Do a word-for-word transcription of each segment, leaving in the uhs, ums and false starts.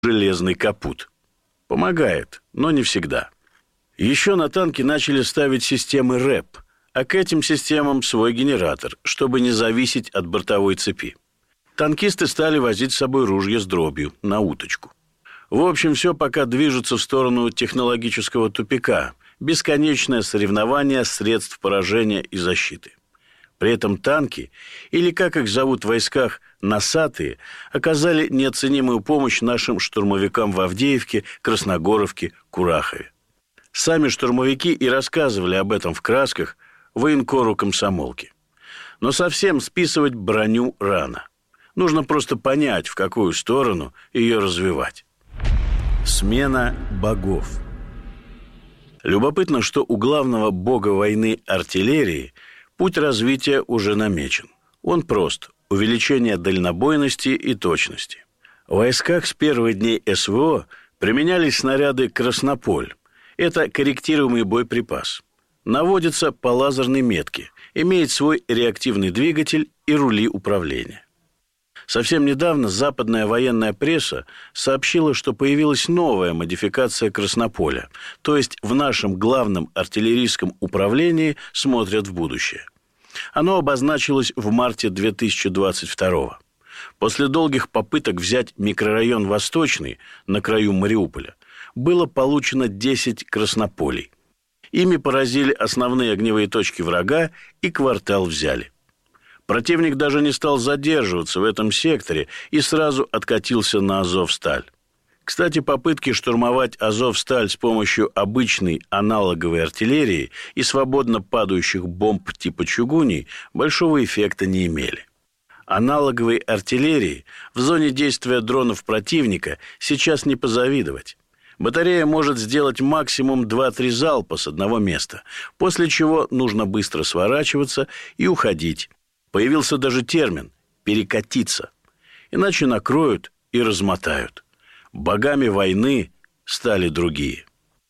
железный капут. Помогает, но не всегда. Еще на танки начали ставить системы рэп, а к этим системам свой генератор, чтобы не зависеть от бортовой цепи. Танкисты стали возить с собой ружья с дробью на уточку. В общем, все пока движется в сторону технологического тупика, бесконечное соревнование средств поражения и защиты. При этом танки, или как их зовут в войсках, носатые, оказали неоценимую помощь нашим штурмовикам в Авдеевке, Красногоровке, Курахове. Сами штурмовики и рассказывали об этом в красках военкору комсомолки. Но совсем списывать броню рано. Нужно просто понять, в какую сторону ее развивать. Смена богов. Любопытно, что у главного бога войны артиллерии путь развития уже намечен. Он прост – увеличение дальнобойности и точности. В войсках с первых дней эс вэ о применялись снаряды «Краснополь». Это корректируемый боеприпас. Наводится по лазерной метке, имеет свой реактивный двигатель и рули управления. Совсем недавно западная военная пресса сообщила, что появилась новая модификация «Краснополя», то есть в нашем главном артиллерийском управлении смотрят в будущее. Оно обозначилось в марте две тысячи двадцать второго. После долгих попыток взять микрорайон Восточный на краю Мариуполя было получено десять краснополей. Ими поразили основные огневые точки врага и квартал взяли. Противник даже не стал задерживаться в этом секторе и сразу откатился на Азовсталь. Кстати, попытки штурмовать Азовсталь с помощью обычной аналоговой артиллерии и свободно падающих бомб типа чугуней большого эффекта не имели. Аналоговой артиллерии в зоне действия дронов противника сейчас не позавидовать. Батарея может сделать максимум два-три залпа с одного места, после чего нужно быстро сворачиваться и уходить. Появился даже термин «перекатиться», иначе накроют и размотают. Богами войны стали другие.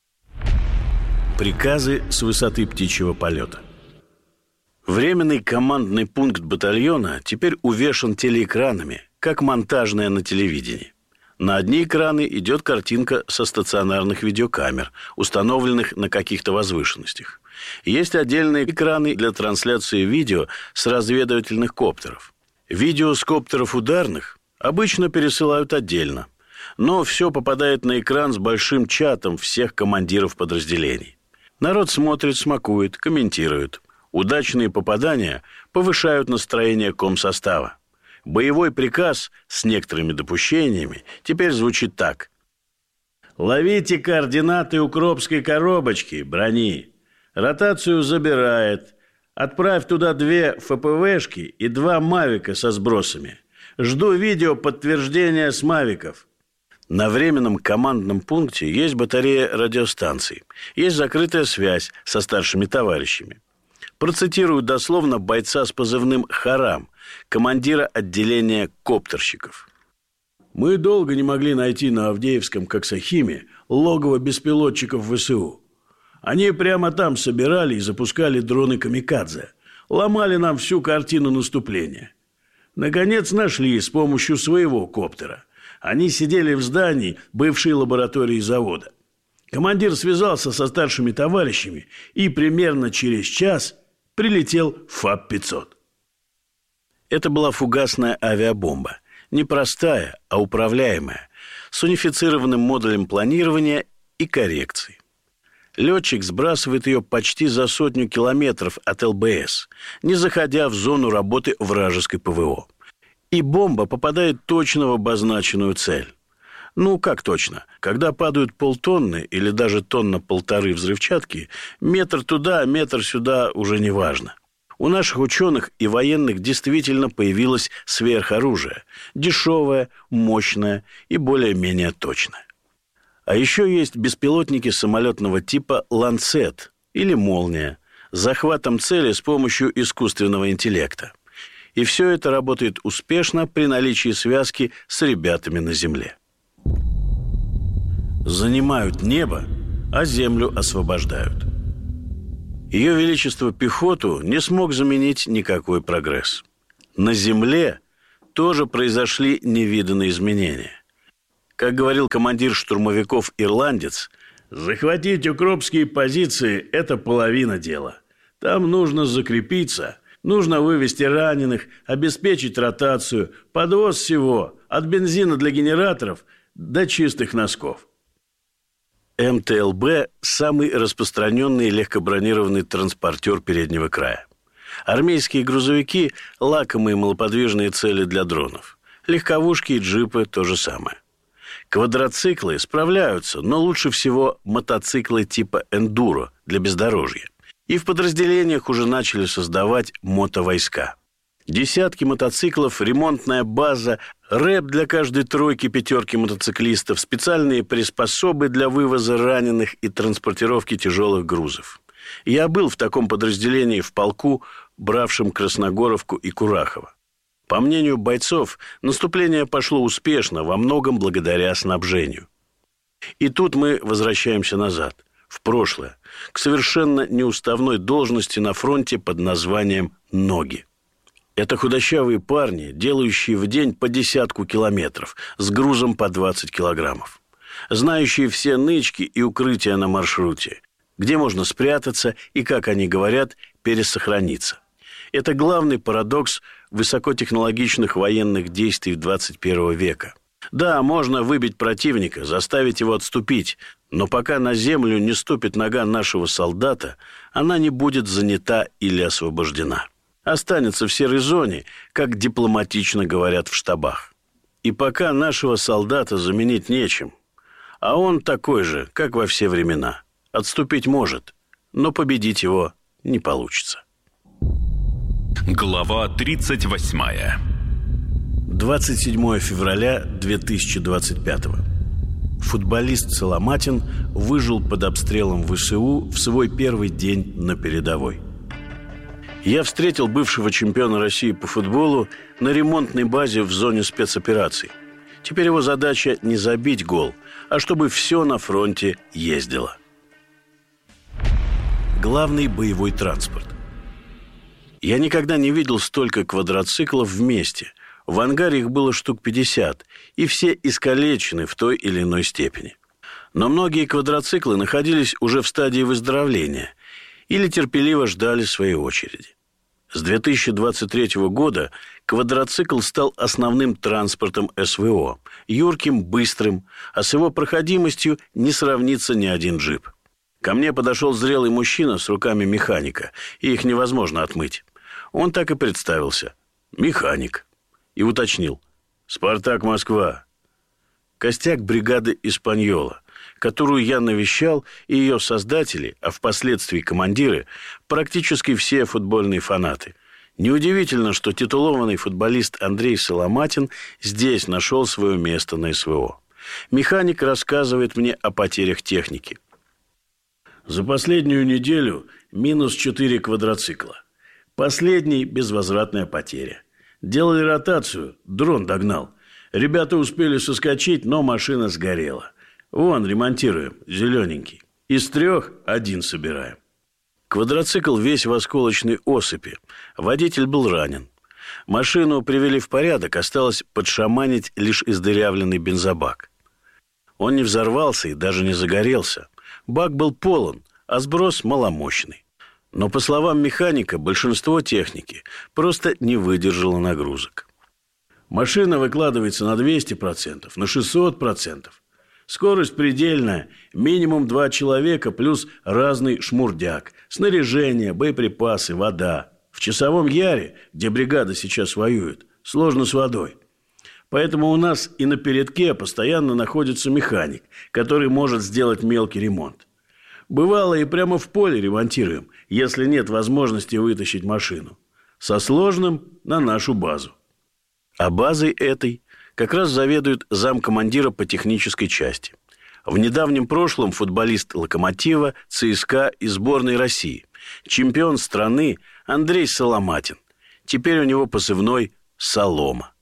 Приказы с высоты птичьего полета. Временный командный пункт батальона теперь увешан телеэкранами, как монтажное на телевидении. На одни экраны идет картинка со стационарных видеокамер, установленных на каких-то возвышенностях. Есть отдельные экраны для трансляции видео с разведывательных коптеров. Видео с коптеров ударных обычно пересылают отдельно, но все попадает на экран с большим чатом всех командиров подразделений. Народ смотрит, смакует, комментирует. Удачные попадания повышают настроение комсостава. Боевой приказ с некоторыми допущениями теперь звучит так. «Ловите координаты укропской коробочки, брони. Ротацию забирает. Отправь туда две эф пэ вэ-шки и два мавика со сбросами. Жду видео подтверждения с мавиков». На временном командном пункте есть батарея радиостанций. Есть закрытая связь со старшими товарищами. Процитирую дословно бойца с позывным «Харам», командира отделения коптерщиков. «Мы долго не могли найти на Авдеевском Коксохиме логово беспилотчиков вэ эс у. Они прямо там собирали и запускали дроны «Камикадзе». Ломали нам всю картину наступления. Наконец нашли с помощью своего коптера. Они сидели в здании бывшей лаборатории завода. Командир связался со старшими товарищами и примерно через час прилетел ФАП пятьсот. Это была фугасная авиабомба. Не простая, а управляемая, с унифицированным модулем планирования и коррекции. Летчик сбрасывает ее почти за сотню километров от эл бэ эс, не заходя в зону работы вражеской пэ вэ о. И бомба попадает точно в обозначенную цель. Ну, как точно? Когда падают полтонны или даже тонна-полторы взрывчатки, метр туда, метр сюда уже не важно. У наших ученых и военных действительно появилось сверхоружие. Дешевое, мощное и более-менее точное. А еще есть беспилотники самолетного типа «Ланцет» или «Молния» с захватом цели с помощью искусственного интеллекта. И все это работает успешно при наличии связки с ребятами на земле. Занимают небо, а землю освобождают. Ее Величество пехоту не смог заменить никакой прогресс. На земле тоже произошли невиданные изменения. Как говорил командир штурмовиков-ирландец, захватить укропские позиции – это половина дела. Там нужно закрепиться, нужно вывести раненых, обеспечить ротацию, подвоз всего, от бензина для генераторов до чистых носков. эм тэ эл бэ – самый распространенный легкобронированный транспортер переднего края. Армейские грузовики – лакомые малоподвижные цели для дронов. Легковушки и джипы – то же самое. Квадроциклы справляются, но лучше всего мотоциклы типа эндуро для бездорожья. И в подразделениях уже начали создавать мотовойска. Десятки мотоциклов, ремонтная база, рэп для каждой тройки-пятерки мотоциклистов, специальные приспособы для вывоза раненых и транспортировки тяжелых грузов. Я был в таком подразделении в полку, бравшем Красногоровку и Курахово. По мнению бойцов, наступление пошло успешно, во многом благодаря снабжению. И тут мы возвращаемся назад, в прошлое, к совершенно неуставной должности на фронте под названием «ноги». Это худощавые парни, делающие в день по десятку километров, с грузом по двадцать килограммов. Знающие все нычки и укрытия на маршруте, где можно спрятаться и, как они говорят, пересохраниться. Это главный парадокс высокотехнологичных военных действий двадцать первого века. Да, можно выбить противника, заставить его отступить, но пока на землю не ступит нога нашего солдата, она не будет занята или освобождена. Останется в серой зоне, как дипломатично говорят в штабах. И пока нашего солдата заменить нечем, а он такой же, как во все времена. Отступить может, но победить его не получится. Глава тридцать восьмая. двадцать седьмого февраля две тысячи двадцать пятого. Футболист Соломатин выжил под обстрелом вэ эс у в свой первый день на передовой. Я встретил бывшего чемпиона России по футболу на ремонтной базе в зоне спецопераций. Теперь его задача не забить гол, а чтобы все на фронте ездило. Главный боевой транспорт. Я никогда не видел столько квадроциклов вместе. В ангаре их было штук пятьдесят, и все искалечены в той или иной степени. Но многие квадроциклы находились уже в стадии выздоровления или терпеливо ждали своей очереди. С две тысячи двадцать третьего года квадроцикл стал основным транспортом эс вэ о, юрким, быстрым, а с его проходимостью не сравнится ни один джип. Ко мне подошел зрелый мужчина с руками механика, и их невозможно отмыть. Он так и представился. «Механик». И уточнил. «Спартак Москва». Костяк бригады «Испаньола», которую я навещал, и ее создатели, а впоследствии командиры, практически все футбольные фанаты. Неудивительно, что титулованный футболист Андрей Соломатин здесь нашел свое место на эс вэ о. Механик рассказывает мне о потерях техники. За последнюю неделю минус четыре квадроцикла. Последний – безвозвратная потеря. Делали ротацию, дрон догнал. Ребята успели соскочить, но машина сгорела. Вон, ремонтируем, зелененький. Из трех один собираем. Квадроцикл весь в осколочной осыпи. Водитель был ранен. Машину привели в порядок, осталось подшаманить лишь издырявленный бензобак. Он не взорвался и даже не загорелся. Бак был полон, а сброс маломощный. Но, по словам механика, большинство техники просто не выдержало нагрузок. Машина выкладывается на двести процентов, на шестьсот процентов. Скорость предельная, минимум два человека плюс разный шмурдяк, снаряжение, боеприпасы, вода. В Часовом Яре, где бригада сейчас воюет, сложно с водой. Поэтому у нас и на передке постоянно находится механик, который может сделать мелкий ремонт. Бывало, и прямо в поле ремонтируем, если нет возможности вытащить машину. Со сложным на нашу базу. А базой этой как раз заведует замкомандира по технической части. В недавнем прошлом футболист «Локомотива», ЦСКА и сборной России. Чемпион страны Андрей Соломатин. Теперь у него позывной «Солома».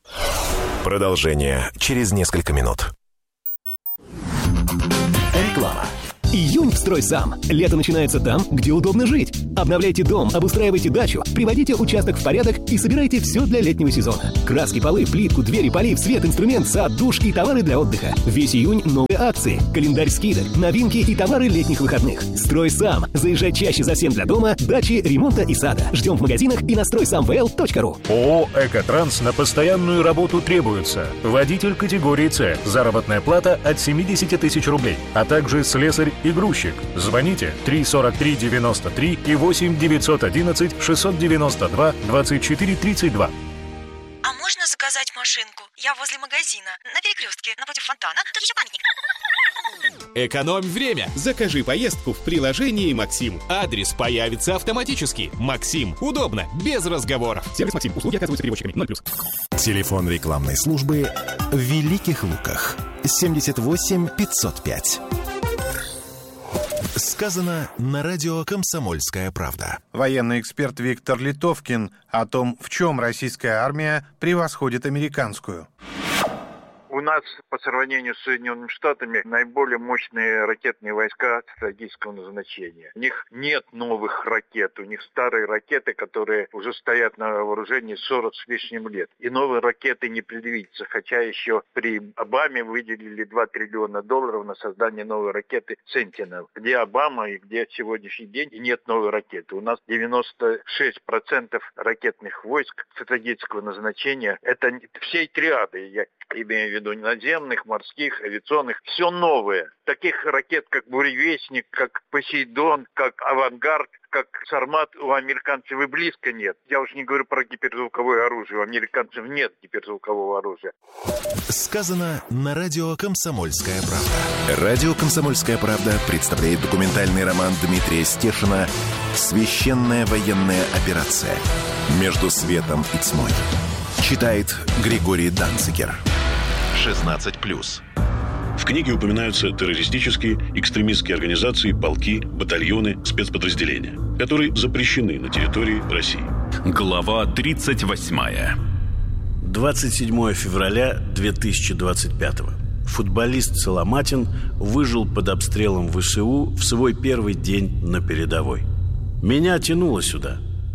Продолжение через несколько минут. Реклама. Июнь в «Стройсам». Лето начинается там, где удобно жить. Обновляйте дом, обустраивайте дачу, приводите участок в порядок и собирайте все для летнего сезона. Краски, полы, плитку, двери, полив, свет, инструмент, сад, душ и товары для отдыха. Весь июнь новые акции, календарь скидок, новинки и товары летних выходных. «Стройсам». Заезжай чаще за всем для дома, дачи, ремонта и сада. Ждем в магазинах и на стройсам вэ эл точка ру. ООО «Экотранс» на постоянную работу требуется. Водитель категории С. Заработная плата от семьдесят тысяч рублей, а также слесарь и грузчик. Звоните три сорок три девяносто три и восемь девятьсот одиннадцать шестьсот девяносто два двадцать четыре тридцать два. А можно заказать машинку? Я возле магазина, на перекрестке, напротив фонтана. Тут еще памятник. Экономь время. Закажи поездку в приложении «Максим». Адрес появится автоматически. «Максим». Удобно, без разговоров. Сервис «Максим». Услуги оказываются перевозчиками. ноль плюс. Телефон рекламной службы в Великих Луках. семьдесят восемь пятьсот пять. Сказано на радио «Комсомольская правда». Военный эксперт Виктор Литовкин о том, в чем российская армия превосходит американскую. У нас по сравнению с Соединенными Штатами наиболее мощные ракетные войска стратегического назначения. У них нет новых ракет, у них старые ракеты, которые уже стоят на вооружении сорок с лишним лет. И новые ракеты не предвидится, хотя еще при Обаме выделили два триллиона долларов на создание новой ракеты «Сентинел». Где Обама и где сегодняшний день и нет новой ракеты. У нас девяносто шесть процентов ракетных войск стратегического назначения. Это всей триады, я имею в виду наземных, морских, авиационных, все новое. Таких ракет, как «Буревестник», как «Посейдон», как «Авангард», как «Сармат» у американцев и близко нет. Я уж не говорю про гиперзвуковое оружие. У американцев нет гиперзвукового оружия. Сказано на радио «Комсомольская правда». Радио «Комсомольская правда» представляет документальный роман Дмитрия Стешина «Священная военная операция. Между светом и тьмой». Читает Григорий Данцигер. шестнадцать плюс. В книге упоминаются террористические, экстремистские организации, полки, батальоны, спецподразделения, которые запрещены на территории России. Глава тридцать восьмая. двадцать седьмого февраля две тысячи двадцать пятого. Футболист Соломатин выжил под обстрелом ВСУ в свой первый день на передовой. Меня тянуло сюда.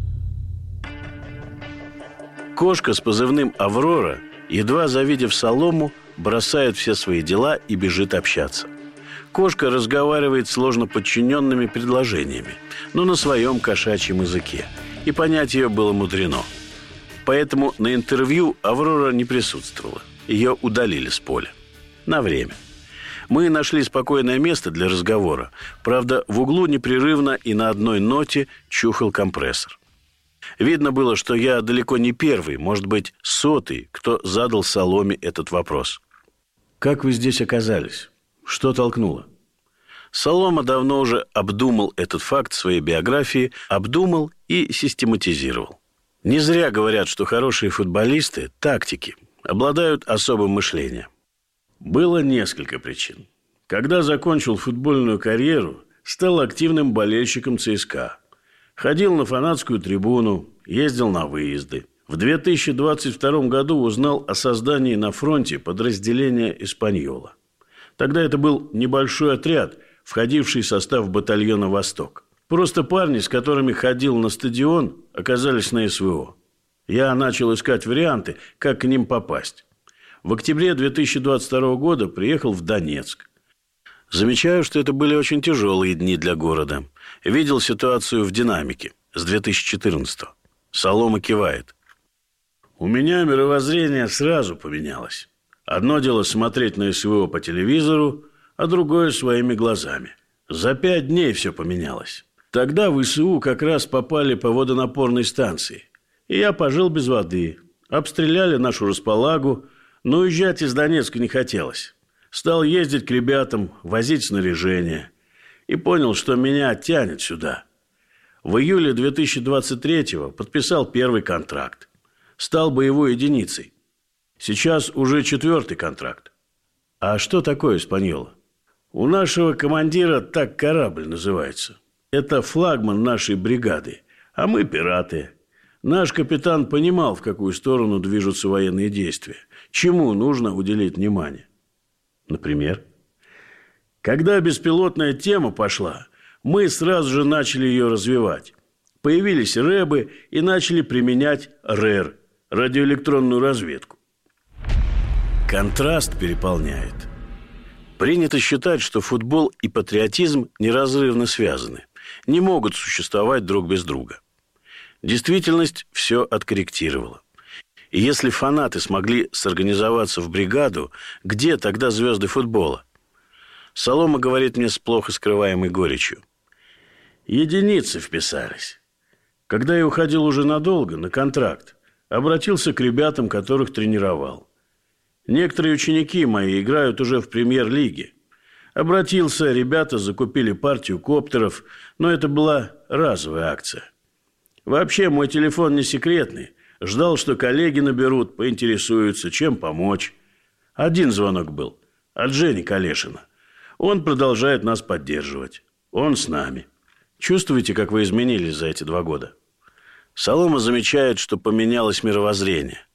Кошка с позывным «Аврора», едва завидев солому, бросает все свои дела и бежит общаться. Кошка разговаривает сложно подчиненными предложениями, но на своем кошачьем языке, и понять ее было мудрено. Поэтому на интервью Аврора не присутствовала. Ее удалили с поля. На время. Мы нашли спокойное место для разговора. Правда, в углу непрерывно и на одной ноте чухал компрессор. Видно было, что я далеко не первый, может быть, сотый, кто задал Соломе этот вопрос. «Как вы здесь оказались? Что толкнуло?» Солома давно уже обдумал этот факт своей биографии, обдумал и систематизировал. Не зря говорят, что хорошие футболисты, тактики, обладают особым мышлением. Было несколько причин. Когда закончил футбольную карьеру, стал активным болельщиком ЦСКА. Ходил на фанатскую трибуну, ездил на выезды. В две тысячи двадцать втором году узнал о создании на фронте подразделения «Испаньола». Тогда это был небольшой отряд, входивший в состав батальона «Восток». Просто парни, с которыми ходил на стадион, оказались на СВО. Я начал искать варианты, как к ним попасть. В октябре две тысячи двадцать второго года приехал в Донецк. Замечаю, что это были очень тяжелые дни для города. Видел ситуацию в динамике с две тысячи четырнадцатого. Солома кивает. У меня мировоззрение сразу поменялось. Одно дело смотреть на СВО по телевизору, а другое своими глазами. За пять дней все поменялось. Тогда в ВСУ как раз попали по водонапорной станции. И я пожил без воды. Обстреляли нашу располагу, но уезжать из Донецка не хотелось. Стал ездить к ребятам, возить снаряжение. И понял, что меня тянет сюда. В июле две тысячи двадцать третьего подписал первый контракт. Стал боевой единицей. Сейчас уже четвертый контракт. А что такое «Испаньола»? У нашего командира так корабль называется. Это флагман нашей бригады, а мы пираты. Наш капитан понимал, в какую сторону движутся военные действия, чему нужно уделить внимание. Например? Когда беспилотная тема пошла, мы сразу же начали ее развивать. Появились рэбы и начали применять РЭР – радиоэлектронную разведку. Контраст переполняет. Принято считать, что футбол и патриотизм неразрывно связаны, не могут существовать друг без друга. Действительность все откорректировала. И если фанаты смогли сорганизоваться в бригаду, где тогда звезды футбола? Солома говорит мне с плохо скрываемой горечью. Единицы вписались. Когда я уходил уже надолго, на контракт, обратился к ребятам, которых тренировал. Некоторые ученики мои играют уже в премьер-лиге. Обратился, ребята закупили партию коптеров, но это была разовая акция. Вообще, мой телефон не секретный. Ждал, что коллеги наберут, поинтересуются, чем помочь. Один звонок был от Жени Калешина. Он продолжает нас поддерживать. Он с нами. Чувствуете, как вы изменились за эти два года? Солома замечает, что поменялось мировоззрение.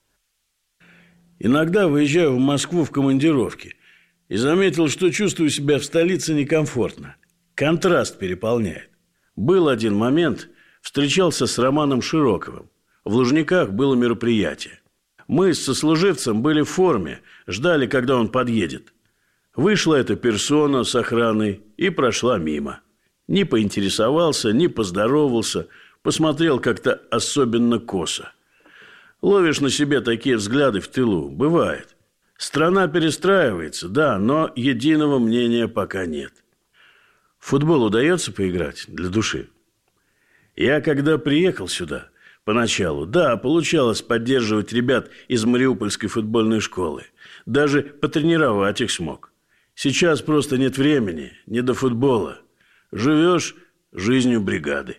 Иногда выезжаю в Москву в командировке и заметил, что чувствую себя в столице некомфортно. Контраст переполняет. Был один момент, встречался с Романом Широковым. В Лужниках было мероприятие. Мы с сослуживцем были в форме, ждали, когда он подъедет. Вышла эта персона с охраной и прошла мимо. Не поинтересовался, не поздоровался, посмотрел как-то особенно косо. Ловишь на себе такие взгляды в тылу. Бывает. Страна перестраивается, да, но единого мнения пока нет. В футбол удается поиграть для души? Я, когда приехал сюда, поначалу, да, получалось поддерживать ребят из Мариупольской футбольной школы. Даже потренировать их смог. Сейчас просто нет времени, не до футбола. Живешь жизнью бригады.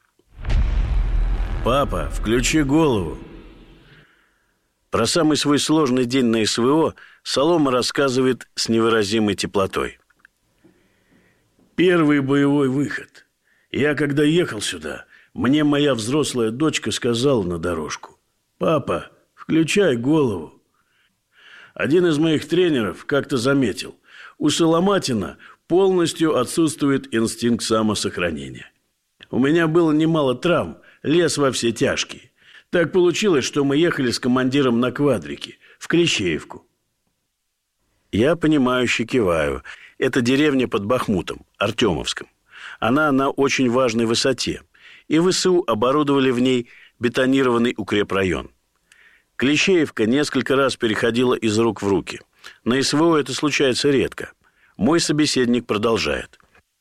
Папа, включи голову. Про самый свой сложный день на СВО Солома рассказывает с невыразимой теплотой. Первый боевой выход. Я, когда ехал сюда, мне моя взрослая дочка сказала на дорожку: «Папа, включай голову». Один из моих тренеров как-то заметил: у Соломатина полностью отсутствует инстинкт самосохранения. У меня было немало травм, лез во все тяжкие. Так получилось, что мы ехали с командиром на квадрике, в Клещеевку. Я понимающе киваю. Это деревня под Бахмутом, Артемовском. Она на очень важной высоте. И ВСУ оборудовали в ней бетонированный укрепрайон. Клещеевка несколько раз переходила из рук в руки. На СВО это случается редко. Мой собеседник продолжает.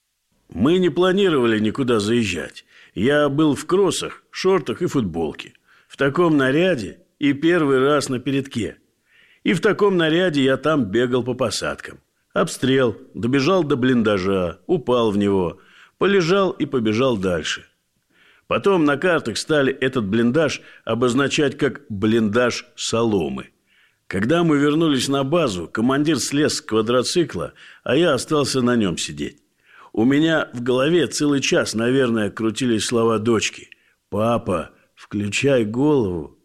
Мы не планировали никуда заезжать. Я был в кроссах, шортах и футболке. В таком наряде и первый раз на передке. И в таком наряде я там бегал по посадкам. Обстрел, добежал до блиндажа, упал в него, полежал и побежал дальше. Потом на картах стали этот блиндаж обозначать как блиндаж Соломы. Когда мы вернулись на базу, командир слез с квадроцикла, а я остался на нем сидеть. У меня в голове целый час, наверное, крутились слова дочки. «Папа, включай голову».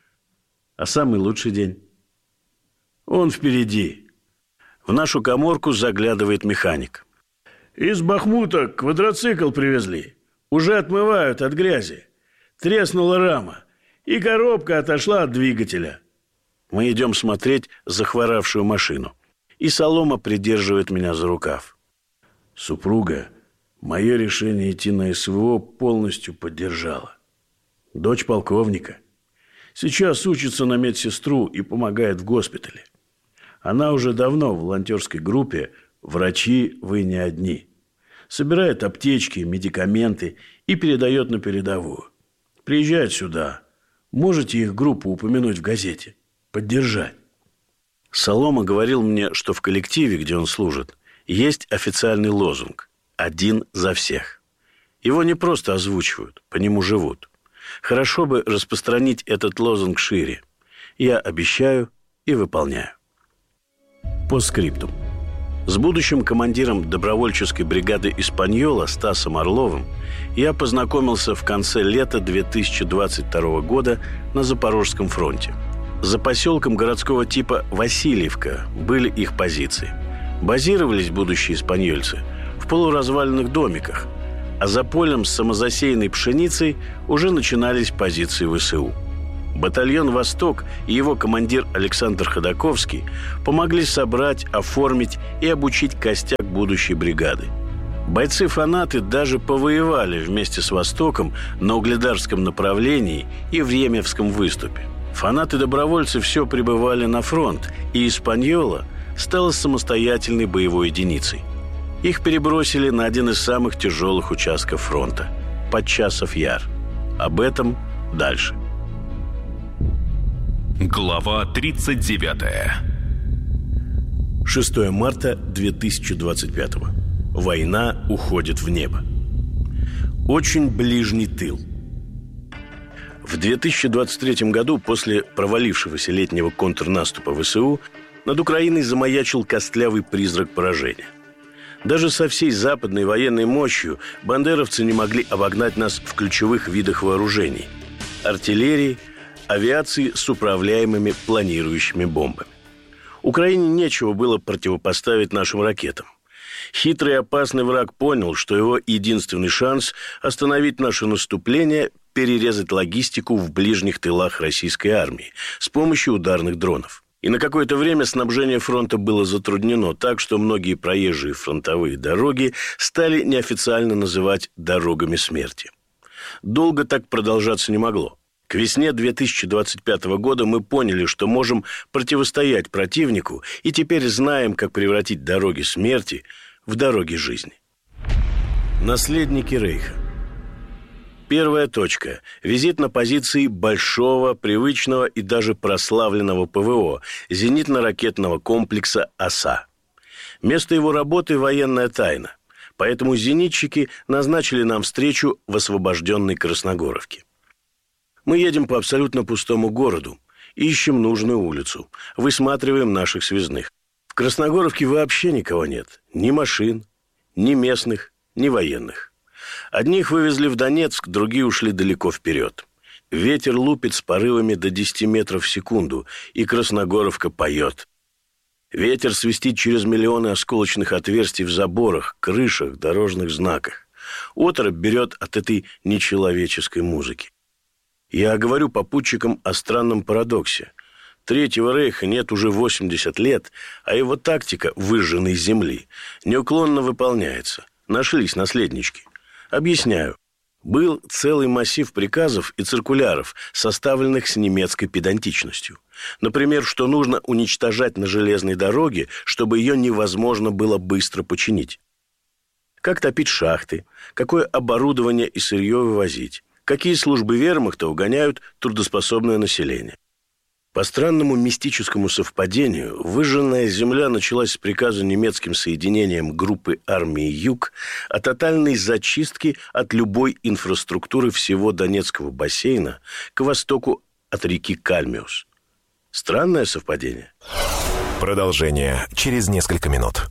А самый лучший день? Он впереди. В нашу каморку заглядывает механик. Из Бахмута квадроцикл привезли. Уже отмывают от грязи. Треснула рама, и коробка отошла от двигателя. Мы идем смотреть захворавшую машину. И Солома придерживает меня за рукав. Супруга мое решение идти на СВО полностью поддержала. Дочь полковника. Сейчас учится на медсестру и помогает в госпитале. Она уже давно в волонтерской группе «Врачи, вы не одни». Собирает аптечки, медикаменты и передает на передовую. Приезжает сюда. Можете их группу упомянуть в газете? Поддержать. Солома говорил мне, что в коллективе, где он служит, есть официальный лозунг «Один за всех». Его не просто озвучивают, по нему живут. Хорошо бы распространить этот лозунг шире. Я обещаю и выполняю. Постскриптум. С будущим командиром добровольческой бригады «Испаньола» Стасом Орловым я познакомился в конце лета две тысячи двадцать второго года на Запорожском фронте. За поселком городского типа Васильевка были их позиции. Базировались будущие испаньольцы в полуразваленных домиках, а за полем с самозасеянной пшеницей уже начинались позиции ВСУ. Батальон «Восток» и его командир Александр Ходаковский помогли собрать, оформить и обучить костяк будущей бригады. Бойцы-фанаты даже повоевали вместе с «Востоком» на Угледарском направлении и в Ремевском выступе. Фанаты-добровольцы все прибывали на фронт, и «Испаньола» стала самостоятельной боевой единицей. Их перебросили на один из самых тяжелых участков фронта – Подчасов Яр. Об этом дальше. Глава тридцать девятая. шестое марта две тысячи двадцать пятого. Война уходит в небо. Очень ближний тыл. В две тысячи двадцать третьем году, после провалившегося летнего контрнаступа ВСУ, над Украиной замаячил костлявый призрак поражения. Даже со всей западной военной мощью бандеровцы не могли обогнать нас в ключевых видах вооружений – артиллерии, авиации с управляемыми планирующими бомбами. Украине нечего было противопоставить нашим ракетам. Хитрый и опасный враг понял, что его единственный шанс остановить наше наступление – перерезать логистику в ближних тылах российской армии с помощью ударных дронов. И на какое-то время снабжение фронта было затруднено так, что многие проезжие фронтовые дороги стали неофициально называть «дорогами смерти». Долго так продолжаться не могло. К весне две тысячи двадцать пятого года мы поняли, что можем противостоять противнику, и теперь знаем, как превратить дороги смерти в дороги жизни. Наследники Рейха. Первая точка. Визит на позиции большого, привычного и даже прославленного ПВО – зенитно-ракетного комплекса «Оса». Место его работы – военная тайна, поэтому зенитчики назначили нам встречу в освобожденной Красногоровке. Мы едем по абсолютно пустому городу, ищем нужную улицу, высматриваем наших связных. В Красногоровке вообще никого нет, ни машин, ни местных, ни военных. Одних вывезли в Донецк, другие ушли далеко вперед. Ветер лупит с порывами до десяти метров в секунду, и Красногоровка поет. Ветер свистит через миллионы осколочных отверстий в заборах, крышах, дорожных знаках. Оторопь берет от этой нечеловеческой музыки. Я говорю попутчикам о странном парадоксе. Третьего рейха нет уже восемьдесят лет, а его тактика выжженной земли неуклонно выполняется. Нашлись наследнички. Объясняю. Был целый массив приказов и циркуляров, составленных с немецкой педантичностью. Например, что нужно уничтожать на железной дороге, чтобы ее невозможно было быстро починить. Как топить шахты, какое оборудование и сырье вывозить, какие службы вермахта угоняют трудоспособное население. По странному мистическому совпадению, выжженная земля началась с приказа немецким соединением группы армии «Юг» о тотальной зачистке от любой инфраструктуры всего Донецкого бассейна к востоку от реки Кальмиус. Странное совпадение? Продолжение через несколько минут.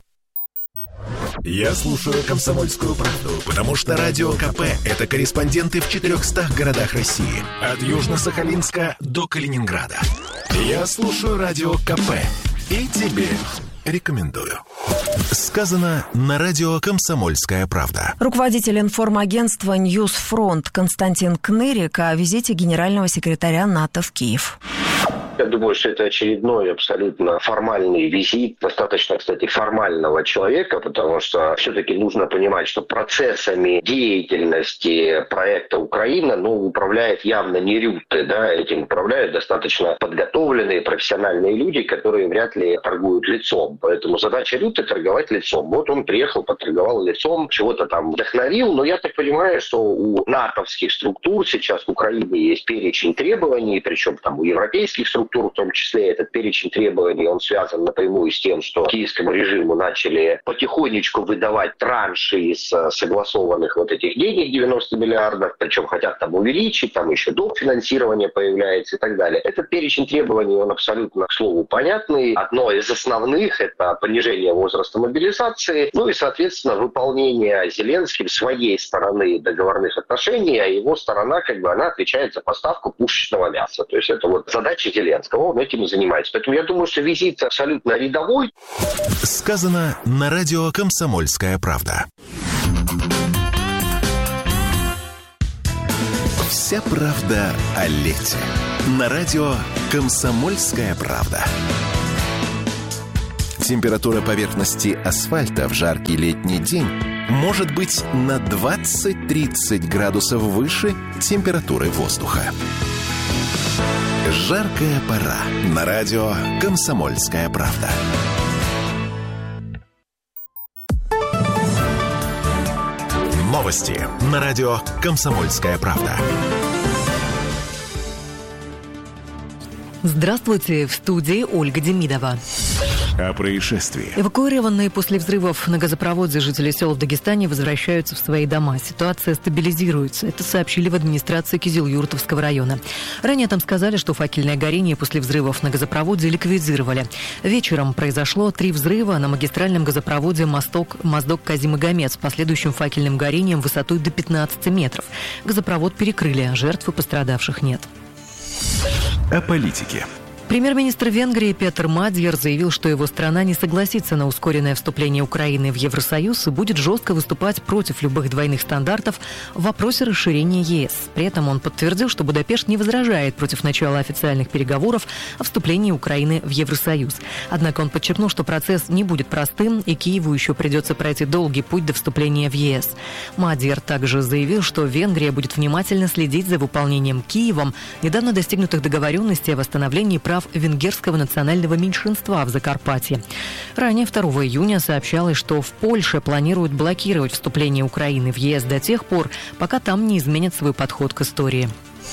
Я слушаю «Комсомольскую правду», потому что Радио КП – это корреспонденты в четырехстах городах России. От Южно-Сахалинска до Калининграда. Я слушаю Радио КП и тебе рекомендую. Сказано на радио «Комсомольская правда». Руководитель информагентства «Ньюсфронт» Константин Кнырик о визите генерального секретаря НАТО в Киев. Я думаю, что это очередной абсолютно формальный визит, достаточно, кстати, формального человека, потому что все-таки нужно понимать, что процессами деятельности проекта «Украина» ну, управляет явно не Рютте, да, этим управляют достаточно подготовленные профессиональные люди, которые вряд ли торгуют лицом. Поэтому задача Рютте – торговать лицом. Вот он приехал, поторговал лицом, чего-то там вдохновил, но я так понимаю, что у натовских структур сейчас в Украине есть перечень требований, причем там у европейских структур, в том числе этот перечень требований, он связан напрямую с тем, что киевскому режиму начали потихонечку выдавать транши из согласованных вот этих денег, девяносто миллиардов, причем хотят там увеличить, там еще дофинансирование появляется и так далее. Этот перечень требований, он абсолютно, к слову, понятный. Одно из основных – это понижение возраста мобилизации, ну и, соответственно, выполнение Зеленским своей стороны договорных отношений, а его сторона, как бы, она отвечает за поставку пушечного мяса. То есть это вот задача Зеленского. Зеленского. Он этим и занимается. Поэтому я думаю, что визит абсолютно рядовой. Сказано на радио «Комсомольская правда». Вся правда о лете. На радио «Комсомольская правда». Температура поверхности асфальта в жаркий летний день может быть на двадцать-тридцать градусов выше температуры воздуха. Жаркая пора. На радио «Комсомольская правда». Новости на радио «Комсомольская правда». Здравствуйте, в студии Ольга Демидова. О происшествии. Эвакуированные после взрывов на газопроводе жители сел в Дагестане возвращаются в свои дома. Ситуация стабилизируется. Это сообщили в администрации Кизилюртовского района. Ранее там сказали, что факельное горение после взрывов на газопроводе ликвидировали. Вечером произошло три взрыва на магистральном газопроводе Моздок-Казимагомед с последующим факельным горением высотой до пятнадцати метров. Газопровод перекрыли, жертв и пострадавших нет. О политике. Премьер-министр Венгрии Петер Мадьяр заявил, что его страна не согласится на ускоренное вступление Украины в Евросоюз и будет жестко выступать против любых двойных стандартов в вопросе расширения ЕС. При этом он подтвердил, что Будапешт не возражает против начала официальных переговоров о вступлении Украины в Евросоюз. Однако он подчеркнул, что процесс не будет простым, и Киеву еще придется пройти долгий путь до вступления в ЕС. Мадьяр также заявил, что Венгрия будет внимательно следить за выполнением Киевом недавно достигнутых договоренностей о восстановлении прав венгерского национального меньшинства в Закарпатье. Ранее второго июня сообщалось, что в Польше планируют блокировать вступление Украины в ЕС до тех пор, пока там не изменят свой подход к истории.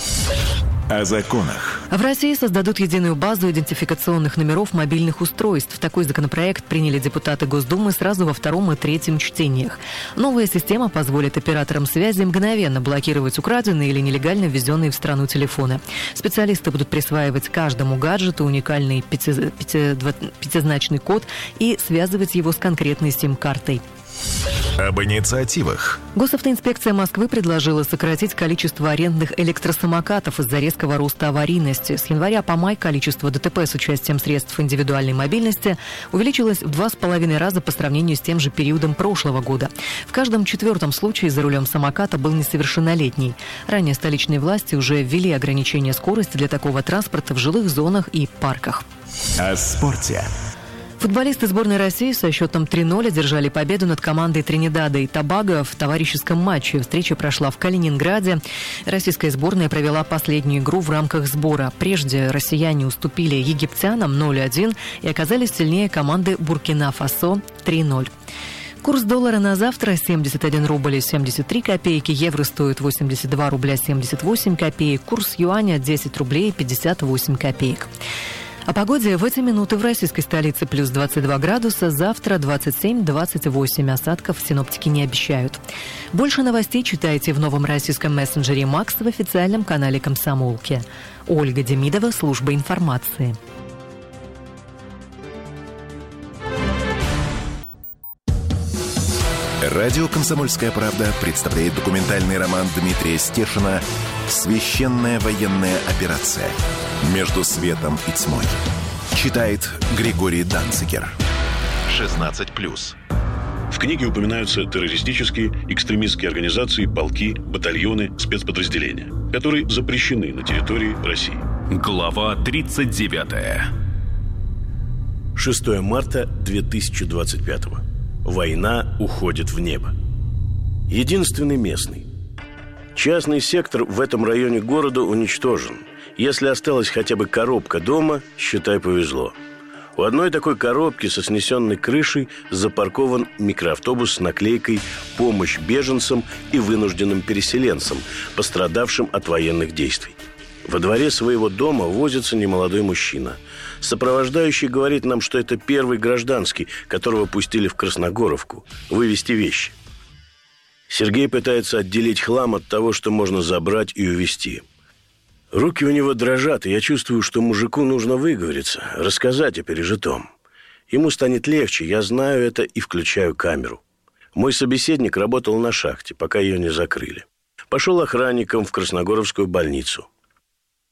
О законах. В России создадут единую базу идентификационных номеров мобильных устройств. Такой законопроект приняли депутаты Госдумы сразу во втором и третьем чтениях. Новая система позволит операторам связи мгновенно блокировать украденные или нелегально ввезенные в страну телефоны. Специалисты будут присваивать каждому гаджету уникальный пяти, пяти, пятизначный код и связывать его с конкретной сим-картой. Об инициативах. Госавтоинспекция Москвы предложила сократить количество арендных электросамокатов из-за резкого роста аварийности. С января по май количество ДТП с участием средств индивидуальной мобильности увеличилось в два с половиной раза по сравнению с тем же периодом прошлого года. В каждом четвертом случае за рулем самоката был несовершеннолетний. Ранее столичные власти уже ввели ограничение скорости для такого транспорта в жилых зонах и парках. О спорте. Футболисты сборной России со счетом три ноль одержали победу над командой Тринидада и Тобаго в товарищеском матче. Встреча прошла в Калининграде. Российская сборная провела последнюю игру в рамках сбора. Прежде россияне уступили египтянам ноль один и оказались сильнее команды Буркина-Фасо три ноль. Курс доллара на завтра семьдесят один рубль и семьдесят три копейки, евро стоит восемьдесят два рубля семьдесят восемь копеек, курс юаня десять рублей пятьдесят восемь копеек. О погоде в эти минуты в российской столице плюс двадцать два градуса, завтра двадцать семь - двадцать восемь, осадков синоптики не обещают. Больше новостей читайте в новом российском мессенджере «Макс» в официальном канале «Комсомолки». Ольга Демидова, служба информации. Радио «Комсомольская правда» представляет документальный роман Дмитрия Стешина «Священная военная операция. Между светом и тьмой». Читает Григорий Данцигер. шестнадцать плюс. В книге упоминаются террористические, экстремистские организации, полки, батальоны, спецподразделения, которые запрещены на территории России. Глава тридцать девятая. шестого марта две тысячи двадцать пятого. Война уходит в небо. Единственный местный. Частный сектор в этом районе города уничтожен. Если осталась хотя бы коробка дома, считай, повезло. У одной такой коробки со снесенной крышей запаркован микроавтобус с наклейкой «Помощь беженцам и вынужденным переселенцам, пострадавшим от военных действий». Во дворе своего дома возится немолодой мужчина. Сопровождающий говорит нам, что это первый гражданский, которого пустили в Красногоровку, вывезти вещи. Сергей пытается отделить хлам от того, что можно забрать и увезти. Руки у него дрожат, и я чувствую, что мужику нужно выговориться, рассказать о пережитом. Ему станет легче, я знаю это и включаю камеру. Мой собеседник работал на шахте, пока ее не закрыли. Пошел охранником в Красногоровскую больницу.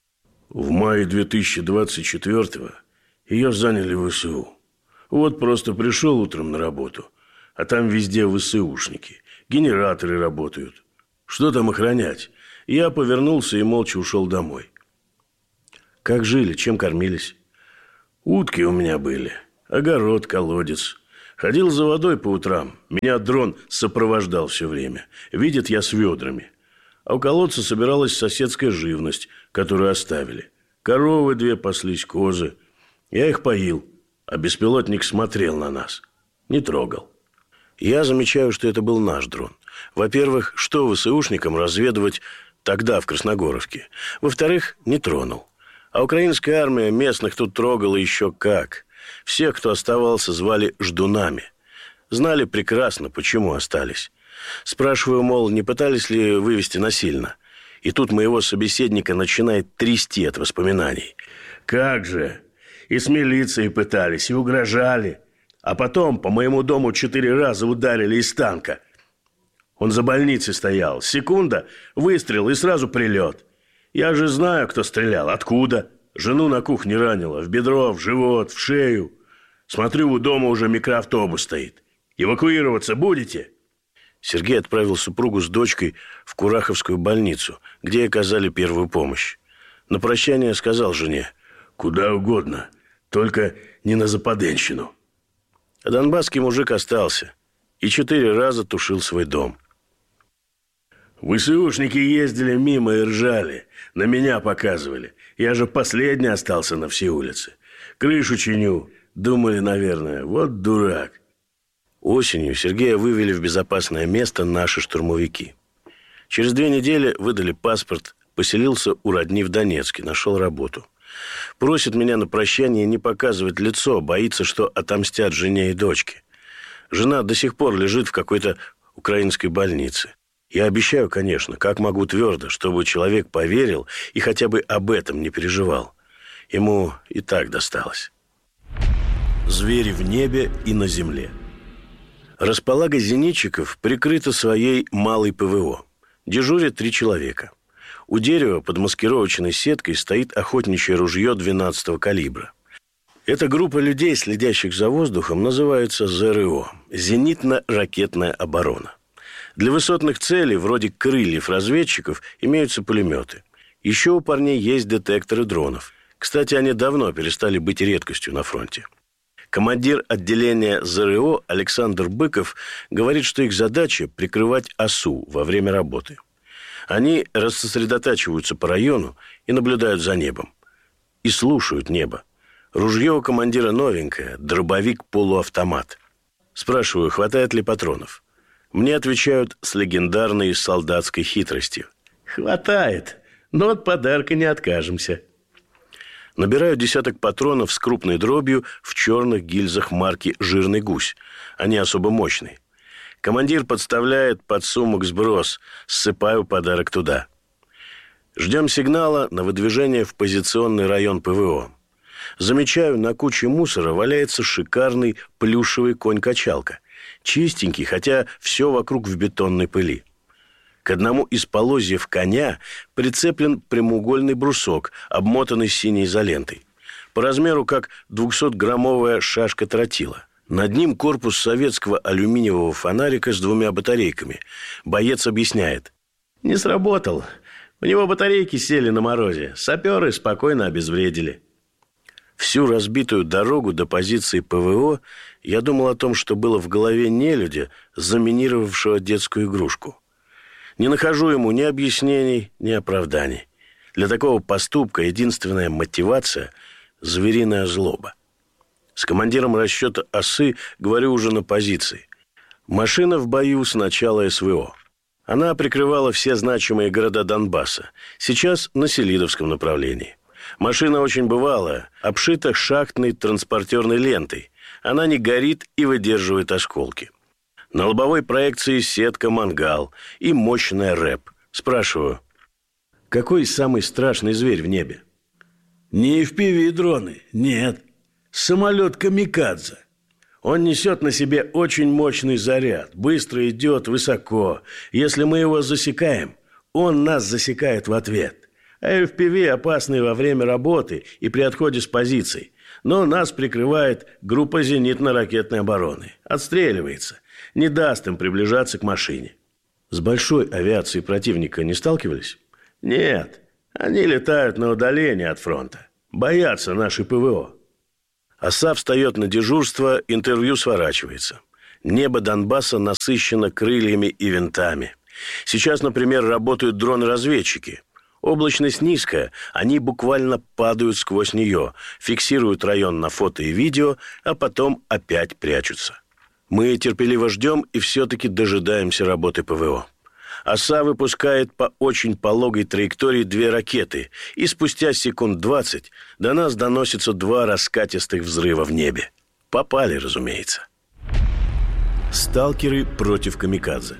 В мае две тысячи двадцать четвёртого ее заняли ВСУ. Вот просто пришел утром на работу, а там везде ВСУшники, генераторы работают. Что там охранять? Я повернулся и молча ушел домой. Как жили, чем кормились? Утки у меня были, огород, колодец. Ходил за водой по утрам. Меня дрон сопровождал все время. Видит я с ведрами. А у колодца собиралась соседская живность, которую оставили. Коровы две паслись, козы. Я их поил, а беспилотник смотрел на нас. Не трогал. Я замечаю, что это был наш дрон. Во-первых, что ВСУшникам разведывать тогда в Красногоровке? Во-вторых, не тронул. А украинская армия местных тут трогала еще как. Всех, кто оставался, звали ждунами. Знали прекрасно, почему остались. Спрашиваю, мол, не пытались ли вывести насильно? И тут моего собеседника начинает трясти от воспоминаний. Как же! И с милицией пытались, и угрожали. А потом по моему дому четыре раза ударили из танка. Он за больницей стоял. Секунда, выстрел и сразу прилет. Я же знаю, кто стрелял. Откуда? Жену на кухне ранило. В бедро, в живот, в шею. Смотрю, у дома уже микроавтобус стоит. Эвакуироваться будете? Сергей отправил супругу с дочкой в Кураховскую больницу, где оказали первую помощь. На прощание сказал жене: куда угодно, только не на Западенщину. А донбасский мужик остался и четыре раза тушил свой дом. ВСУшники ездили мимо и ржали, на меня показывали. Я же последний остался на всей улице. Крышу чиню. Думали, наверное, вот дурак. Осенью Сергея вывели в безопасное место наши штурмовики. Через две недели выдали паспорт, поселился у родни в Донецке, нашел работу. Просит меня на прощание не показывать лицо, боится, что отомстят жене и дочке. Жена до сих пор лежит в какой-то украинской больнице. Я обещаю, конечно, как могу твердо, чтобы человек поверил и хотя бы об этом не переживал. Ему и так досталось. Звери в небе и на земле. Располага зенитчиков прикрыта своей малой ПВО. Дежурят три человека. У дерева под маскировочной сеткой стоит охотничье ружье двенадцатого калибра. Эта группа людей, следящих за воздухом, называется ЗРО – зенитно-ракетная оборона. Для высотных целей, вроде крыльев разведчиков, имеются пулеметы. Еще у парней есть детекторы дронов. Кстати, они давно перестали быть редкостью на фронте. Командир отделения ЗРО Александр Быков говорит, что их задача – прикрывать ОСУ во время работы. Они рассосредотачиваются по району и наблюдают за небом. И слушают небо. Ружье у командира новенькое, дробовик-полуавтомат. Спрашиваю, хватает ли патронов. Мне отвечают с легендарной солдатской хитростью. Хватает, но от подарка не откажемся. Набираю десяток патронов с крупной дробью в черных гильзах марки «Жирный гусь». Они особо мощные. Командир подставляет под сумок сброс. Ссыпаю подарок туда. Ждем сигнала на выдвижение в позиционный район ПВО. Замечаю, на куче мусора валяется шикарный плюшевый конь-качалка. Чистенький, хотя все вокруг в бетонной пыли. К одному из полозьев коня прицеплен прямоугольный брусок, обмотанный синей изолентой. По размеру как двухсотграммовая шашка тротила. Над ним корпус советского алюминиевого фонарика с двумя батарейками. Боец объясняет. Не сработал. У него батарейки сели на морозе. Саперы спокойно обезвредили. Всю разбитую дорогу до позиции ПВО я думал о том, что было в голове нелюдя, заминировавшего детскую игрушку. Не нахожу ему ни объяснений, ни оправданий. Для такого поступка единственная мотивация – звериная злоба. С командиром расчета ОСы говорю уже на позиции. Машина в бою с начала СВО. Она прикрывала все значимые города Донбасса. Сейчас на Селидовском направлении. Машина очень бывалая, обшита шахтной транспортерной лентой. Она не горит и выдерживает осколки. На лобовой проекции сетка «Мангал» и мощная рэп. Спрашиваю, какой самый страшный зверь в небе? Не эф пи ви-дроны, нет. Самолет «Камикадзе». Он несет на себе очень мощный заряд, быстро идет высоко. Если мы его засекаем, он нас засекает в ответ. А эф пи ви опасны во время работы и при отходе с позиций. Но нас прикрывает группа зенитно-ракетной обороны. Отстреливается. Не даст им приближаться к машине. С большой авиацией противника не сталкивались? Нет. Они летают на удаление от фронта. Боятся нашей ПВО. ОСА встает на дежурство, интервью сворачивается. Небо Донбасса насыщено крыльями и винтами. Сейчас, например, работают дроны-разведчики. Облачность низкая, они буквально падают сквозь нее, фиксируют район на фото и видео, а потом опять прячутся. Мы терпеливо ждем и все-таки дожидаемся работы ПВО. ОСА выпускает по очень пологой траектории две ракеты, и спустя секунд двадцать до нас доносятся два раскатистых взрыва в небе. Попали, разумеется. Сталкеры против камикадзе.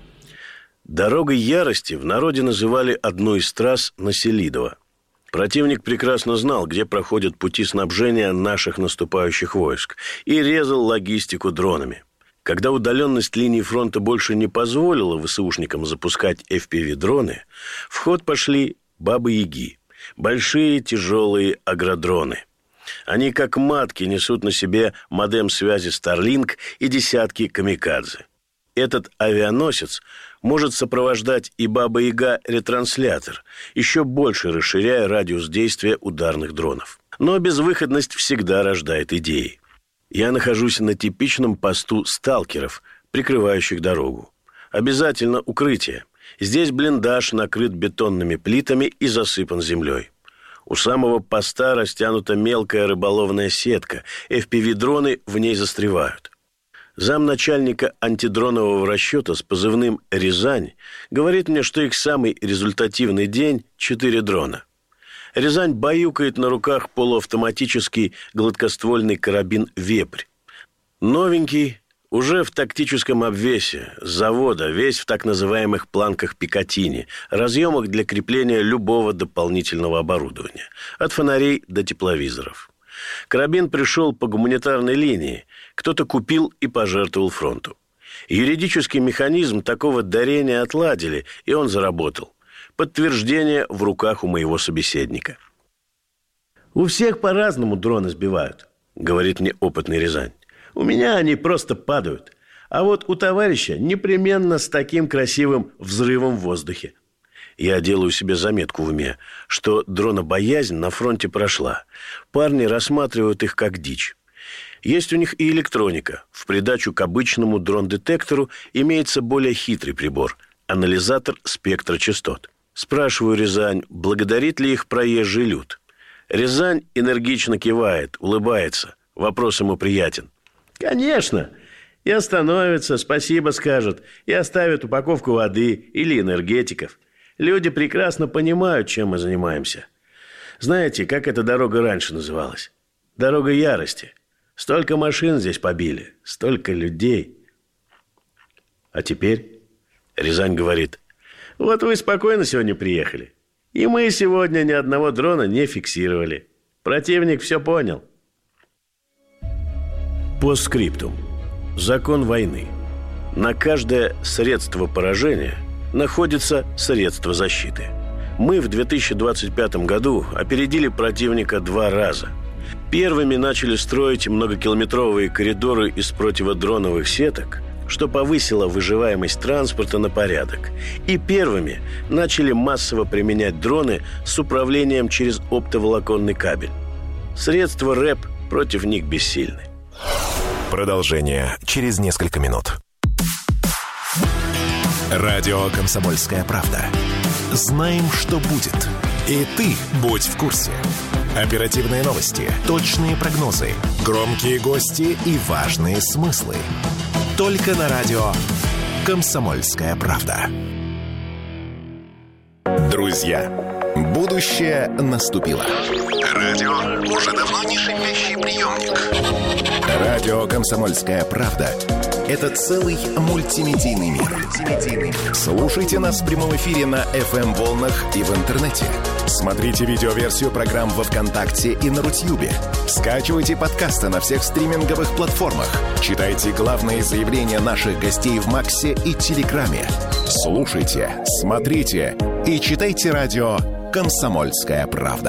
Дорогой ярости в народе называли одну из трасс на Селидово. Противник прекрасно знал, где проходят пути снабжения наших наступающих войск, и резал логистику дронами. Когда удаленность линии фронта больше не позволила ВСУшникам запускать эф пи ви-дроны, в ход пошли бабы-яги, большие тяжелые агродроны. Они как матки несут на себе модем связи Starlink и десятки камикадзе. Этот авианосец может сопровождать и Баба-Яга-ретранслятор, еще больше расширяя радиус действия ударных дронов. Но безвыходность всегда рождает идеи. Я нахожусь на типичном посту сталкеров, прикрывающих дорогу. Обязательно укрытие. Здесь блиндаж накрыт бетонными плитами и засыпан землей. У самого поста растянута мелкая рыболовная сетка, эф пи ви-дроны в ней застревают. Замначальника антидронового расчета с позывным «Рязань» говорит мне, что их самый результативный день – четыре дрона. Рязань баюкает на руках полуавтоматический гладкоствольный карабин «Вепрь». Новенький, уже в тактическом обвесе, с завода, весь в так называемых планках Пикатини, разъемах для крепления любого дополнительного оборудования, от фонарей до тепловизоров. Карабин пришел по гуманитарной линии, кто-то купил и пожертвовал фронту. Юридический механизм такого дарения отладили, и он заработал. Подтверждение в руках у моего собеседника. «У всех по-разному дроны сбивают», — говорит мне опытный Рязань. «У меня они просто падают. А вот у товарища непременно с таким красивым взрывом в воздухе». Я делаю себе заметку в уме, что дронобоязнь на фронте прошла. Парни рассматривают их как дичь. Есть у них и электроника. В придачу к обычному дрон-детектору имеется более хитрый прибор – анализатор спектра частот. Спрашиваю Рязань, благодарит ли их проезжий люд. Рязань энергично кивает, улыбается. Вопрос ему приятен. «Конечно! И остановятся, спасибо скажут, и оставят упаковку воды или энергетиков. Люди прекрасно понимают, чем мы занимаемся. Знаете, как эта дорога раньше называлась? Дорога ярости. Столько машин здесь побили, столько людей. А теперь Рязань говорит, вот вы спокойно сегодня приехали. И мы сегодня ни одного дрона не фиксировали. Противник все понял». Постскриптум. Закон войны. На каждое средство поражения находится средство защиты. Мы в две тысячи двадцать пятом году опередили противника два раза. Первыми начали строить многокилометровые коридоры из противодроновых сеток, что повысило выживаемость транспорта на порядок. И первыми начали массово применять дроны с управлением через оптоволоконный кабель. Средства РЭП против них бессильны. Продолжение через несколько минут. Радио «Комсомольская правда». Знаем, что будет. И ты будь в курсе. Оперативные новости, точные прогнозы, громкие гости и важные смыслы. Только на радио «Комсомольская правда». Друзья, будущее наступило. Радио уже давно не шипящий приемник. Радио «Комсомольская правда» — это целый мультимедийный мир. Слушайте нас в прямом эфире на эф эм-волнах и в интернете. Смотрите видеоверсию программ во ВКонтакте и на Рутьюбе. Скачивайте подкасты на всех стриминговых платформах. Читайте главные заявления наших гостей в Максе и Телеграме. Слушайте, смотрите и читайте радио «Комсомольская правда».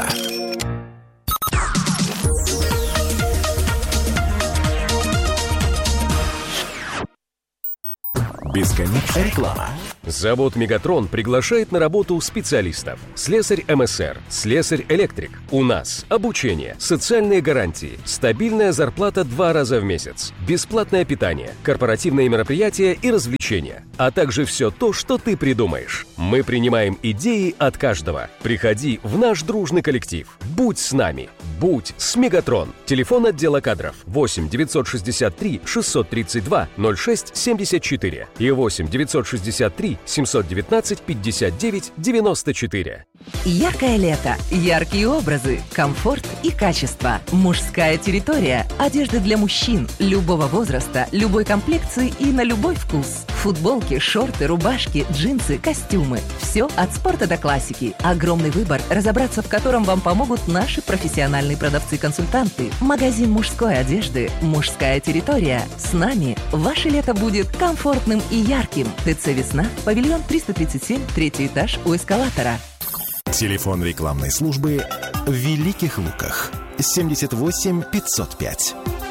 Бесконечная реклама. Завод «Мегатрон» приглашает на работу специалистов. Слесарь эм эс эр, слесарь-электрик. У нас обучение, социальные гарантии, стабильная зарплата два раза в месяц, бесплатное питание, корпоративные мероприятия и развлечения, а также все то, что ты придумаешь. Мы принимаем идеи от каждого. Приходи в наш дружный коллектив. Будь с нами. Будь с «Мегатрон». Телефон отдела кадров восемь девятьсот шестьдесят три шестьсот тридцать два ноль шесть семьдесят четыре и восемь девятьсот шестьдесят три семьсот девятнадцать пятьдесят девять девяносто четыре. Яркое лето, яркие образы, комфорт и качество. Мужская территория. Одежда для мужчин любого возраста, любой комплекции и на любой вкус. Футболки, шорты, рубашки, джинсы, костюмы. Все от спорта до классики. Огромный выбор, разобраться в котором вам помогут наши профессиональные продавцы-консультанты. Магазин мужской одежды «Мужская территория». С нами ваше лето будет комфортным и ярким. ТЦ «Весна», павильон триста тридцать семь, третий этаж у эскалатора. Телефон рекламной службы в Великих Луках. семьдесят восемь пятьсот пять.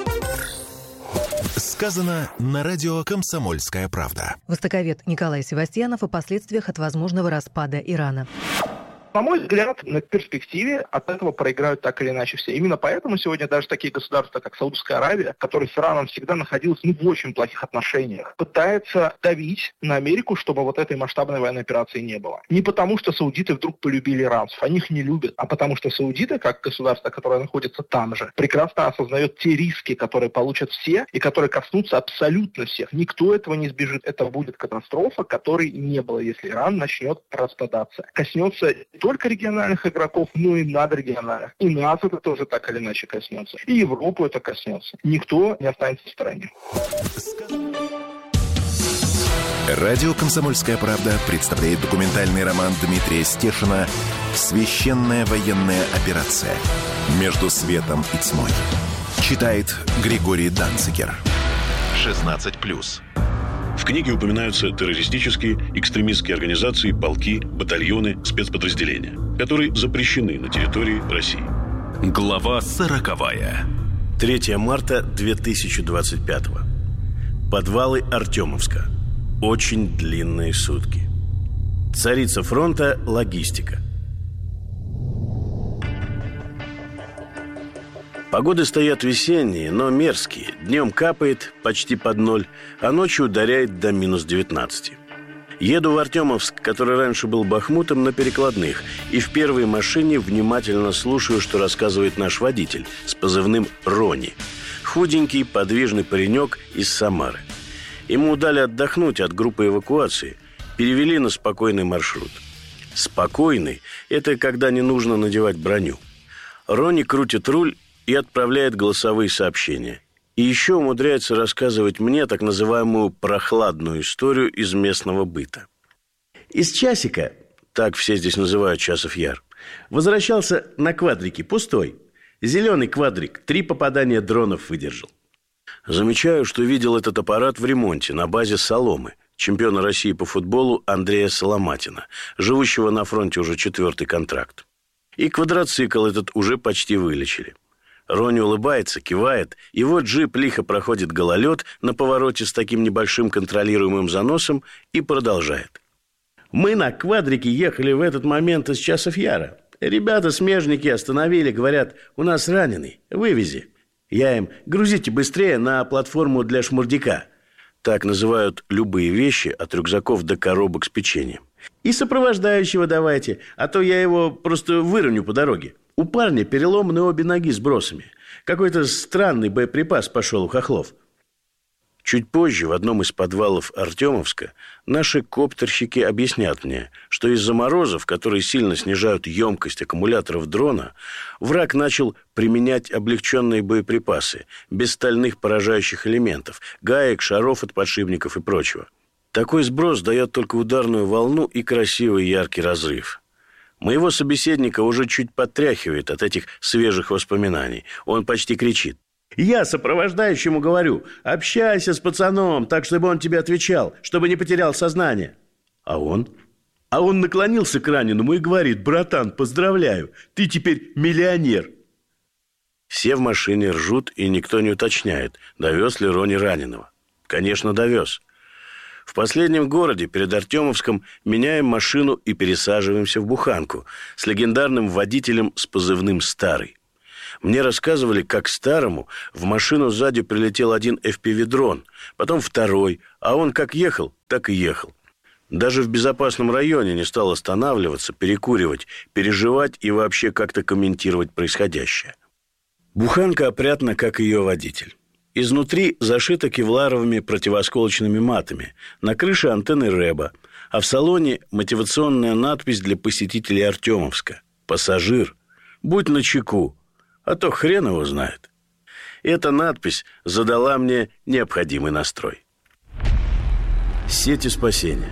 Сказано на радио «Комсомольская правда». Востоковед Николай Севастьянов о последствиях от возможного распада Ирана. На мой взгляд, на перспективе от этого проиграют так или иначе все. Именно поэтому сегодня даже такие государства, как Саудовская Аравия, которые с Ираном всегда находились ну, в очень плохих отношениях, пытаются давить на Америку, чтобы вот этой масштабной военной операции не было. Не потому, что саудиты вдруг полюбили иранцев, они их не любят, а потому что саудиты, как государство, которое находится там же, прекрасно осознает те риски, которые получат все и которые коснутся абсолютно всех. Никто этого не избежит. Это будет катастрофа, которой не было, если Иран начнет распадаться. Коснется только региональных игроков, но и надрегиональных. И нас это тоже так или иначе коснется. И Европу это коснется. Никто не останется в стороне. Радио «Комсомольская правда» представляет документальный роман Дмитрия Стешина «Священная военная операция. Между светом и тьмой». Читает Григорий Данцигер. шестнадцать плюс. В книге упоминаются террористические, экстремистские организации, полки, батальоны, спецподразделения, которые запрещены на территории России. Глава сороковая. третьего марта две тысячи двадцать пятого. Подвалы Артемовска. Очень длинные сутки. Царица фронта – логистика. Погоды стоят весенние, но мерзкие. Днем капает почти под ноль, а ночью ударяет до минус девятнадцати. Еду в Артемовск, который раньше был Бахмутом, на перекладных, и в первой машине внимательно слушаю, что рассказывает наш водитель с позывным «Рони». Худенький, подвижный паренек из Самары. Ему дали отдохнуть от группы эвакуации, перевели на спокойный маршрут. Спокойный – это когда не нужно надевать броню. Рони крутит руль и отправляет голосовые сообщения. И еще умудряется рассказывать мне так называемую прохладную историю из местного быта. Из часика, так все здесь называют Часов Яр, возвращался на квадрике, пустой. Зеленый квадрик, три попадания дронов выдержал. Замечаю, что видел этот аппарат в ремонте на базе «Соломы», чемпиона России по футболу Андрея Соломатина, живущего на фронте уже четвертый контракт. И квадроцикл этот уже почти вылечили. Рони улыбается, кивает, и вот джип лихо проходит гололед на повороте с таким небольшим контролируемым заносом и продолжает. Мы на квадрике ехали в этот момент из Часов Яра. Ребята-смежники остановили, говорят, у нас раненый, вывези. Я им, грузите быстрее на платформу для шмурдяка. Так называют любые вещи от рюкзаков до коробок с печеньем. И сопровождающего давайте, а то я его просто выровню по дороге. У парня переломаны обе ноги с бросами. Какой-то странный боеприпас пошел у хохлов. Чуть позже в одном из подвалов Артемовска наши коптерщики объяснят мне, что из-за морозов, которые сильно снижают емкость аккумуляторов дрона, враг начал применять облегченные боеприпасы, без стальных поражающих элементов, гаек, шаров от подшипников и прочего. Такой сброс дает только ударную волну и красивый яркий разрыв. Моего собеседника уже чуть подтряхивает от этих свежих воспоминаний. Он почти кричит. Я сопровождающему говорю, общайся с пацаном, так, чтобы он тебе отвечал, чтобы не потерял сознание. А он? А он наклонился к раненому и говорит: братан, поздравляю, ты теперь миллионер. Все в машине ржут, и никто не уточняет, довез ли Рони раненого. Конечно, довез. В последнем городе, перед Артемовском, меняем машину и пересаживаемся в буханку с легендарным водителем с позывным «Старый». Мне рассказывали, как Старому в машину сзади прилетел один эф пи ви-дрон, потом второй, а он как ехал, так и ехал. Даже в безопасном районе не стал останавливаться, перекуривать, переживать и вообще как-то комментировать происходящее. Буханка опрятна, как ее водитель. Изнутри зашита кевларовыми противосколочными матами, на крыше антенны рэба, а в салоне мотивационная надпись для посетителей Артемовска: «Пассажир, будь начеку, а то хрен его знает». Эта надпись задала мне необходимый настрой. Сети спасения.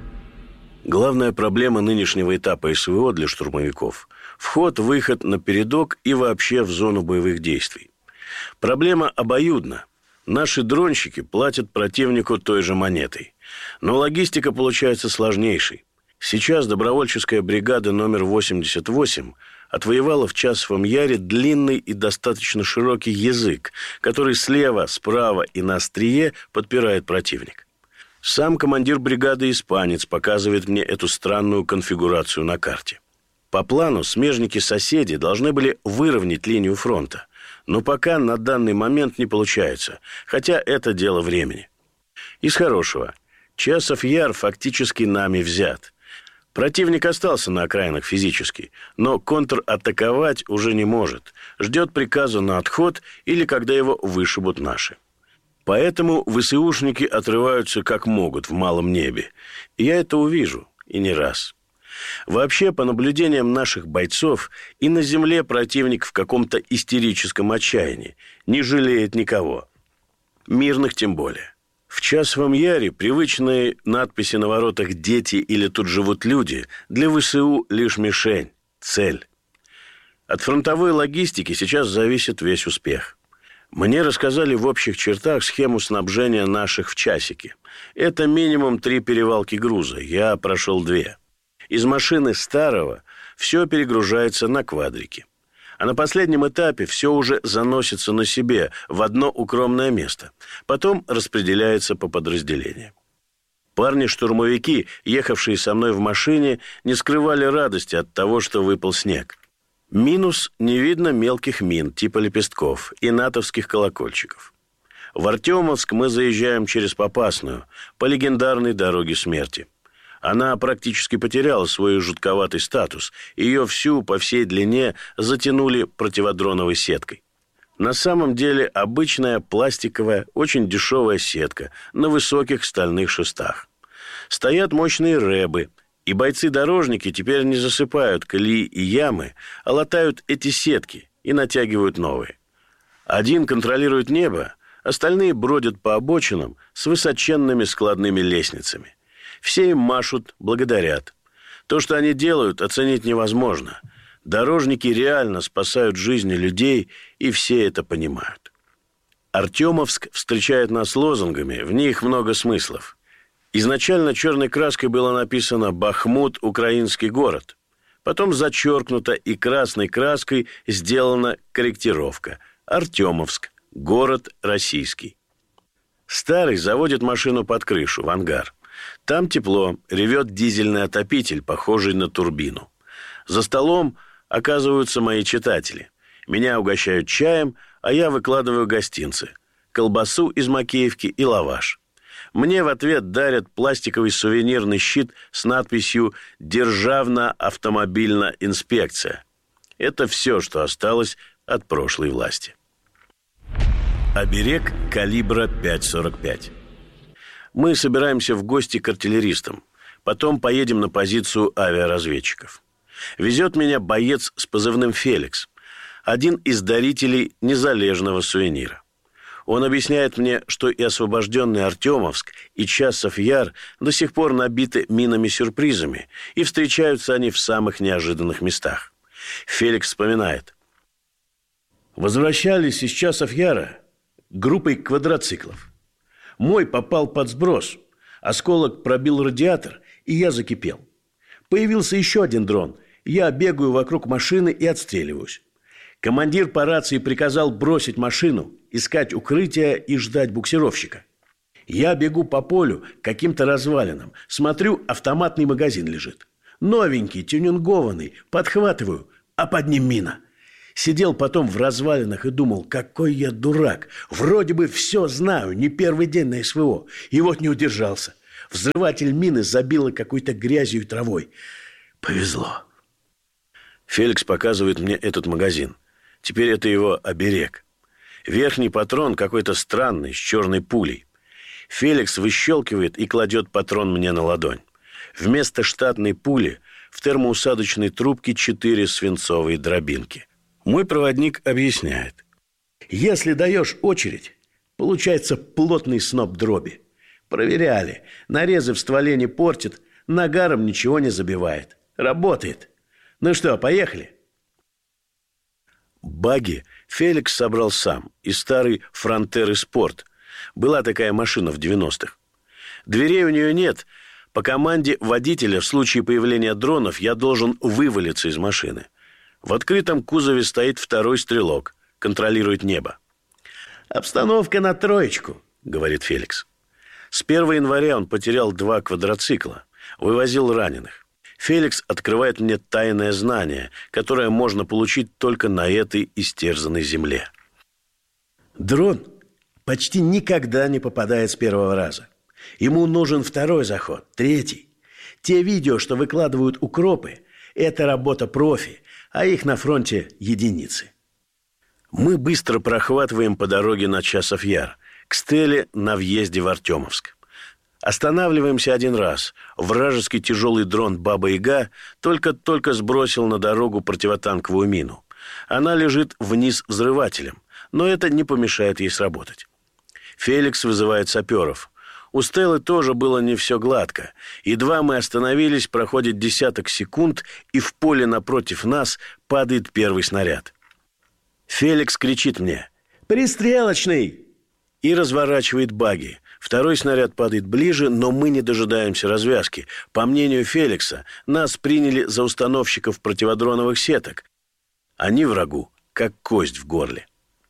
Главная проблема нынешнего этапа эс вэ о для штурмовиков – вход-выход на передок и вообще в зону боевых действий. Проблема обоюдна. Наши дронщики платят противнику той же монетой. Но логистика получается сложнейшей. Сейчас добровольческая бригада номер восемьдесят восемь отвоевала в Часовом Яре длинный и достаточно широкий язык, который слева, справа и на острие подпирает противник. Сам командир бригады испанец показывает мне эту странную конфигурацию на карте. По плану смежники-соседи должны были выровнять линию фронта, но пока на данный момент не получается, хотя это дело времени. Из хорошего. Часов Яр фактически нами взят. Противник остался на окраинах физически, но контратаковать уже не может. Ждет приказа на отход или когда его вышибут наши. Поэтому ВСУшники отрываются как могут в малом небе. И я это увижу, и не раз. Вообще, по наблюдениям наших бойцов, и на земле противник в каком-то истерическом отчаянии, не жалеет никого. Мирных тем более. В Часовом Яре привычные надписи на воротах «Дети» или «Тут живут люди» для ВСУ лишь мишень, цель. От фронтовой логистики сейчас зависит весь успех. Мне рассказали в общих чертах схему снабжения наших в часике. Это минимум три перевалки груза, я прошел две. Из машины Старого все перегружается на квадрики. А на последнем этапе все уже заносится на себе в одно укромное место. Потом распределяется по подразделениям. Парни-штурмовики, ехавшие со мной в машине, не скрывали радости от того, что выпал снег. Минус – не видно мелких мин типа лепестков и натовских колокольчиков. В Артемовск мы заезжаем через Попасную, по легендарной дороге смерти. Она практически потеряла свой жутковатый статус. Ее всю по всей длине затянули противодроновой сеткой. На самом деле обычная пластиковая, очень дешевая сетка на высоких стальных шестах. Стоят мощные рэбы, и бойцы-дорожники теперь не засыпают колеи и ямы, а латают эти сетки и натягивают новые. Один контролирует небо, остальные бродят по обочинам с высоченными складными лестницами. Все им машут, благодарят. То, что они делают, оценить невозможно. Дорожники реально спасают жизни людей, и все это понимают. Артемовск встречает нас лозунгами, в них много смыслов. Изначально черной краской было написано «Бахмут – украинский город». Потом зачеркнуто и красной краской сделана корректировка «Артемовск – город российский». Старый заводит машину под крышу, в ангар. Там тепло, ревет дизельный отопитель, похожий на турбину. За столом оказываются мои читатели. Меня угощают чаем, а я выкладываю гостинцы. Колбасу из Макеевки и лаваш. Мне в ответ дарят пластиковый сувенирный щит с надписью «Державна автомобильна инспекция». Это все, что осталось от прошлой власти. Оберег калибра пять сорок пять. Мы собираемся в гости к артиллеристам. Потом поедем на позицию авиаразведчиков. Везет меня боец с позывным «Феликс», один из дарителей незалежного сувенира. Он объясняет мне, что и освобожденный Артемовск, и Часов Яр до сих пор набиты минами-сюрпризами, и встречаются они в самых неожиданных местах. Феликс вспоминает. Возвращались из Часов Яра группой квадроциклов. Мой попал под сброс. Осколок пробил радиатор, и я закипел. Появился еще один дрон. Я бегаю вокруг машины и отстреливаюсь. Командир по рации приказал бросить машину, искать укрытие и ждать буксировщика. Я бегу по полю к каким-то развалинам. Смотрю, автоматный магазин лежит. Новенький, тюнингованный. Подхватываю, а под ним мина. Сидел потом в развалинах и думал, какой я дурак. Вроде бы все знаю, не первый день на СВО. И вот не удержался. Взрыватель мины забило какой-то грязью и травой. Повезло. Феликс показывает мне этот магазин. Теперь это его оберег. Верхний патрон какой-то странный, с черной пулей. Феликс выщелкивает и кладет патрон мне на ладонь. Вместо штатной пули в термоусадочной трубке четыре свинцовые дробинки. Мой проводник объясняет. Если даешь очередь, получается плотный сноп дроби. Проверяли. Нарезы в стволе не портит, нагаром ничего не забивает. Работает. Ну что, поехали? Багги Феликс собрал сам из старой Фронтеры Спорт. Была такая машина в девяностых. Дверей у нее нет. По команде водителя в случае появления дронов я должен вывалиться из машины. В открытом кузове стоит второй стрелок. Контролирует небо. «Обстановка на троечку», — говорит Феликс. С первого января он потерял два квадроцикла. Вывозил раненых. Феликс открывает мне тайное знание, которое можно получить только на этой истерзанной земле. Дрон почти никогда не попадает с первого раза. Ему нужен второй заход, третий. Те видео, что выкладывают укропы, это работа профи, а их на фронте единицы. Мы быстро прохватываем по дороге на Часов Яр, к Стеле на въезде в Артемовск. Останавливаемся один раз. Вражеский тяжелый дрон «Баба-Яга» только-только сбросил на дорогу противотанковую мину. Она лежит вниз взрывателем, но это не помешает ей сработать. Феликс вызывает саперов. У Стеллы тоже было не все гладко. Едва мы остановились, проходит десяток секунд, и в поле напротив нас падает первый снаряд. Феликс кричит мне «Пристрелочный!» и разворачивает багги. Второй снаряд падает ближе, но мы не дожидаемся развязки. По мнению Феликса, нас приняли за установщиков противодроновых сеток. Они врагу, как кость в горле.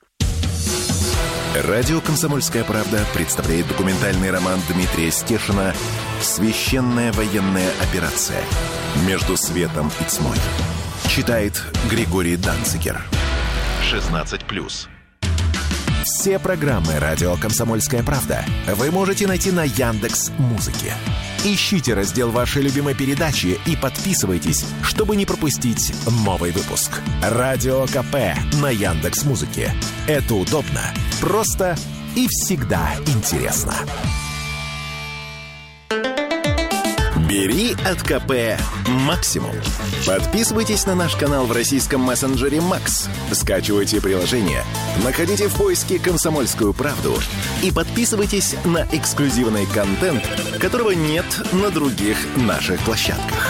Радио «Комсомольская правда» представляет документальный роман Дмитрия Стешина «Священная военная операция. Между светом и тьмой». Читает Григорий Данцигер. шестнадцать плюс. Все программы «Радио Комсомольская правда» вы можете найти на Яндекс.Музыке. Ищите раздел вашей любимой передачи и подписывайтесь, чтобы не пропустить новый выпуск. Радио КП на Яндекс.Музыке. Это удобно, просто и всегда интересно. Бери от КП максимум. Подписывайтесь на наш канал в российском мессенджере Макс. Скачивайте приложение, находите в поиске «Комсомольскую правду» и подписывайтесь на эксклюзивный контент, которого нет на других наших площадках.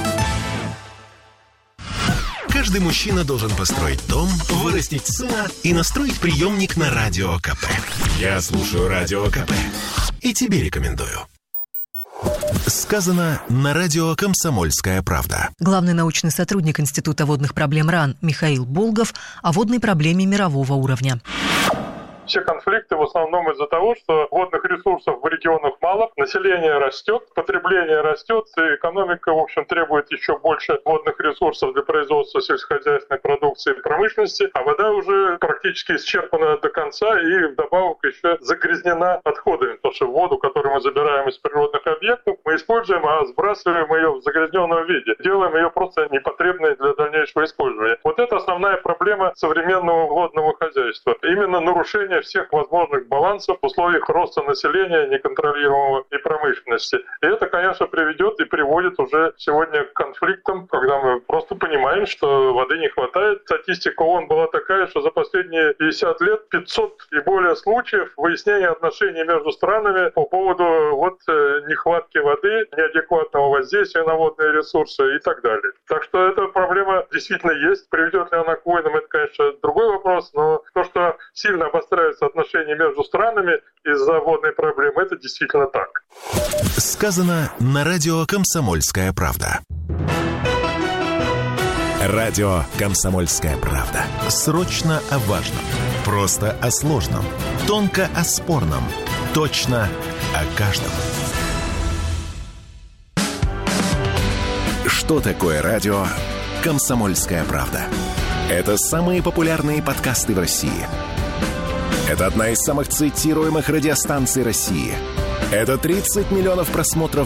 Каждый мужчина должен построить дом, вырастить сына и настроить приемник на Радио КП. Я слушаю Радио КП и тебе рекомендую. Сказано на радио «Комсомольская правда». Главный научный сотрудник Института водных проблем РАН Михаил Болгов о водной проблеме мирового уровня. Все конфликты в основном из-за того, что водных ресурсов в регионах мало, население растет, потребление растет, и экономика, в общем, требует еще больше водных ресурсов для производства сельскохозяйственной продукции и промышленности, а вода уже практически исчерпана до конца и вдобавок еще загрязнена отходами, потому что воду, которую мы забираем из природных объектов, мы используем, а сбрасываем ее в загрязненном виде, делаем ее просто непотребной для дальнейшего использования. Вот это основная проблема современного водного хозяйства. Именно нарушение всех возможных балансов в условиях роста населения неконтролируемого и промышленности. И это, конечно, приведет и приводит уже сегодня к конфликтам, когда мы просто понимаем, что воды не хватает. Статистика ООН была такая, что за последние пятьдесят лет пятьсот и более случаев выяснения отношений между странами по поводу вот нехватки воды, неадекватного воздействия на водные ресурсы и так далее. Так что эта проблема действительно есть. Приведет ли она к войнам, это, конечно, другой вопрос, но то, что сильно обостряется отношения между странами из-за водной проблемы, это действительно так. Сказано на радио «Комсомольская правда». Радио «Комсомольская правда». Срочно о важном. Просто о сложном. Тонко о спорном. Точно о каждом. Что такое радио «Комсомольская правда»? Это самые популярные подкасты в России. Это одна из самых цитируемых радиостанций России. Это тридцать миллионов просмотров